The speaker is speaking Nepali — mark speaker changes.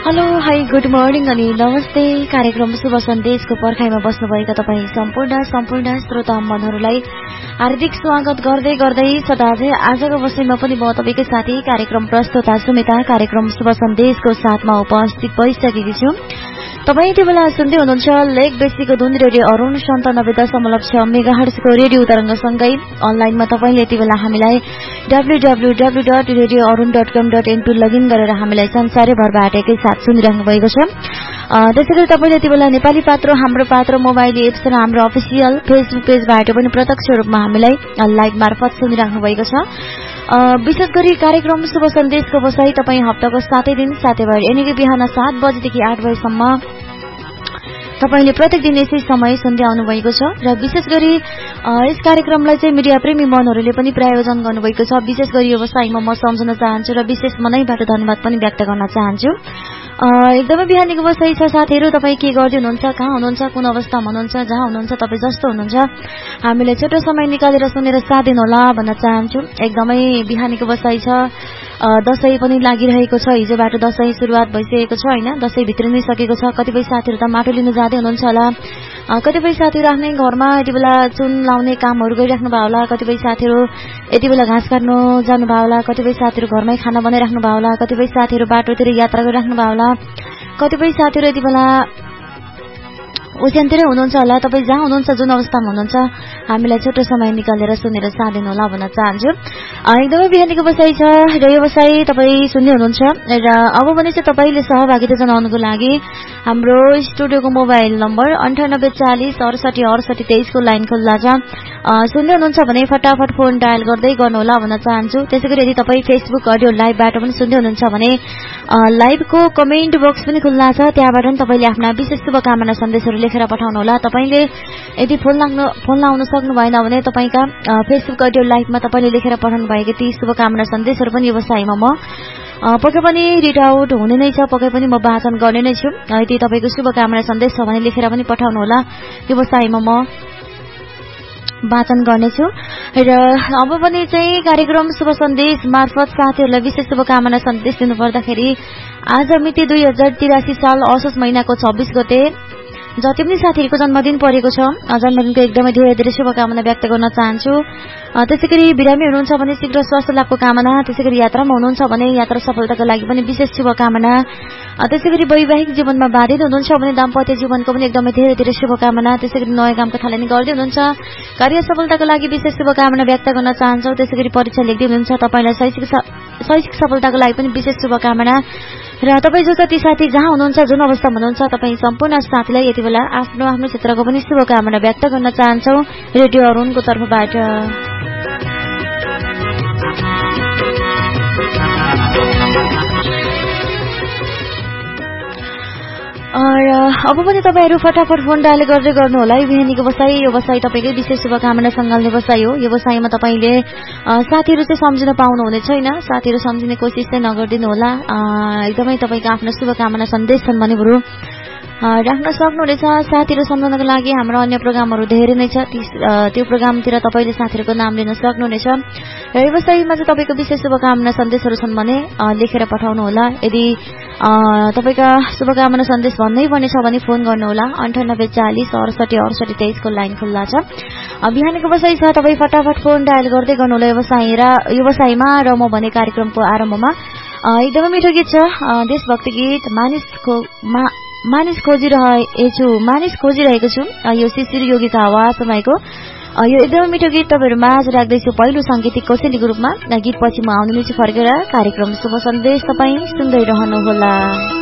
Speaker 1: हेलो हाई गुड मर्निङ अनि नमस्ते। कार्यक्रम शुभ सन्देशको पर्खाइमा बस्नुभएका तपाईँ सम्पूर्ण श्रोता मनहरूलाई हार्दिक स्वागत गर्दै सदाझै आजको बसाइमा पनि म तपाईँकै साथी कार्यक्रम प्रस्तुता सुमिता कार्यक्रम शुभ सन्देशको साथमा उपस्थित भइसकेकी छु। तपाईँ यति बेला सुन्दै हुनुहुन्छ लेक बेसीको धुन रेडियो अरुण 97.6 मेगाहर्जको रेडियो तरंगसँगै अनलाइनमा तपाईँले यति बेला हामीलाई www.radioarun.com.np लगइन गरेर हामीलाई संसारैभरबाट एकैसाथ सुनिरहनु भएको छ। त्यसैगरी तपाईले यति बेला नेपाली पात्र हाम्रो पात्र मोबाइल एप्स र हाम्रो अफिसियल फेसबुक पेजबाट पनि प्रत्यक्ष रूपमा हामीलाई लाइभ मार्फत सुनिरहनु भएको छ। विशेष गरी कार्यक्रम शुभ सन्देशको बसाई तपाईँ हप्ताको 7 दिन सातैबार यानी कि बिहान 7 बजेदेखि 8 बजेसम्म तपाईले प्रत्येक दिन यसै समय सुन्दै आउनु भएको छ र विशेष गरी यस कार्यक्रमलाई चाहिँ मिडिया प्रेमी मनहरूले पनि प्रायोजन गर्नुभएको छ। विशेष गरी यो बसाइमा म सम्झन चाहन्छु र विशेष मनैबाट धन्यवाद पनि व्यक्त गर्न चाहन्छु। एकदमै बिहानीको बसाई छ साथीहरू। तपाईँ के गर्दै हुनुहुन्छ, कहाँ हुनुहुन्छ, कुन अवस्थामा हुनुहुन्छ, जहाँ हुनुहुन्छ, तपाईँ जस्तो हुनुहुन्छ हामीलाई छोटो समय निकालेर सुनेर साथ दिनुहोला भन्न चाहन्छु। एकदमै बिहानीको बसाई छ। दशैं पनि लागिरहेको छ। हिजोबाट दशैं सुरुवात भइसकेको छ हैन। दशैं भित्रिनै सकेको छ। कतिपय साथीहरू त माटो लिन जाँदै हुनुहुन्छ होला। कतिपय साथीहरू आफ्नै घरमा यति बेला चुन लाउने कामहरू गरिराख्नु भयो होला। कतिपय साथीहरू यति बेला घाँस काट्नु जानु भयो होला। कतिपय साथीहरू घरमै खाना बनाइराख्नु भयो होला। कतिपय साथीहरू बाटोतिर यात्रा गरिराख्नु भयो होला। कतिपय साथीहरू यति बेला ओछ्यानतिरै हुनुहुन्छ होला। तपाईँ जहाँ हुनुहुन्छ, जुन अवस्थामा हुनुहुन्छ हामीलाई छोटो समय निकालेर सुनेर साथ दिनु होला भन्न चाहन्छु। एकदमै बिहानीको बसाई छ र यो बसाई तपाईँ सुन्दै हुनुहुन्छ र अब भने चाहिँ तपाईँले सहभागिता जनाउनुको लागि हाम्रो स्टुडियोको मोबाइल नम्बर 9840686823 को लाइन खुल्ला छ। सुन्दै हुनुहुन्छ भने फटाफट फोन डायल गर्दै गर्नुहोला भन्न चाहन्छु। त्यसैगरी यदि तपाईँ फेसबुक अडियो लाइभबाट पनि सुन्दै हुनुहुन्छ भने लाइभको कमेन्ट बक्स पनि खुल्ला छ। त्यहाँबाट पनि तपाईँले आफ्ना विशेष शुभकामना सन्देशहरू लेखेर पठाउनुहोला। तपाईले यदि फोन लाउन सक्नु भएन भने तपाईका फेसबुक अडियो लाइभमा तपाईले लेखेर पठाउनु भएको ती शुभकामना सन्देशहरू पनि व्यवसायमा म पक्कै पनि रिड आउट हुने नै छ। पक्कै पनि म वाचन गर्ने नै छु। यदि तपाईको शुभकामना सन्देश छ भने लेखेर पनि पठाउनु होला। व्यवसायमा म वाचन गर्नेछु र अब पनि चाहिँ कार्यक्रम शुभ सन्देश मार्फत साथीहरूलाई विशेष शुभकामना सन्देश दिनु पर्दाखेरि आज मिति 2083 साल असोज महिनाको 26 गते जति पनि साथीहरूको जन्मदिन परेको छ, जन्मदिनको एकदमै धेरै शुभकामना व्यक्त गर्न चाहन्छु। त्यसैगरी बिरामी हुनुहुन्छ भने शीघ्र स्वास्थ्य लाभको कामना। त्यसैगरी यात्रामा हुनुहुन्छ भने यात्रा सफलताको लागि पनि विशेष शुभकामना। त्यसैगरी वैवाहिक जीवनमा बाधित हुनुहुन्छ भने दाम्पत्य जीवनको पनि एकदमै धेरै शुभकामना। त्यसैगरी नयाँ कामको थालनी गर्दै हुनुहुन्छ कार्य सफलताको लागि विशेष शुभकामना व्यक्त गर्न चाहन्छौ। त्यसैगरी परीक्षा लेख्दै हुनुहुन्छ तपाईलाई शैक्षिक सफलताको लागि पनि विशेष शुभकामना। र तपाईँ जो जति साथी जहाँ हुनुहुन्छ, जुन अवस्थामा हुनुहुन्छ तपाईँ सम्पूर्ण साथीलाई यति बेला आफ्नो क्षेत्रको पनि शुभकामना व्यक्त गर्न चाहन्छौ रेडियो अरुणको तर्फबाट। अब पनि तपाईहरु फटाफट फोन डायल गर्दै गर्नु होला। बिहानीको बसाई यो बसाई तपाईकै विशेष शुभकामना सँगाल्ने बसाई हो। यो बसाईमा तपाईले साथीहरु चाहिँ सम्झिन पाउनु हुने छैन। साथीहरु सम्झिने कोसिस चाहिँ नगर्दिनु होला। एकदमै तपाईका आफ्ना शुभकामना सन्देश छन् भने बरु राख्न सक्नुहुनेछ। साथीहरु सम्झनको लागि हाम्रो अन्य प्रोग्रामहरु धेरै नै छ। त्यो प्रोग्रामतिर तपाईले साथीहरुको नाम लिन सक्नुहुनेछ। र यो बसाईमा चाहिँ तपाईको विशेष शुभकामना सन्देशहरु छन् भने लेखेर पठाउनु होला। यदि तपाईका शुभकामना सन्देश भन्नै पर्ने छ भने फोन गर्नु होला। 9840686823 को लाइन खुल्ला छ। बिहानीको बसाई छ। तपाईँ फटाफट फोन डायल गर्दै गर्नु होला यो बसाईमा। र म भने कार्यक्रमको आरम्भमा एकदमै मिठो गीत छ, देशभक्ति गीत मानिस खोजिरहेको छु। यो शिशिर योगीको आवाजमा आएको यो एकदमै मिठो गीत तपाईहरु माझ राख्दैछु पहिलो सांगीतिक कौशलीको रूपमा। गीत पछि म आउने छु फर्केर। कार्यक्रम शुभ सन्देश तपाईँ सुन्दै रहनु होला।